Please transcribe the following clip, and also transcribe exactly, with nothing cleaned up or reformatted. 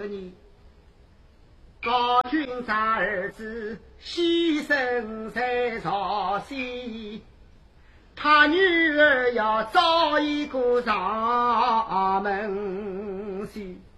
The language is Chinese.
年，高君长儿子牺牲在朝鲜，他女儿要早一个上门去。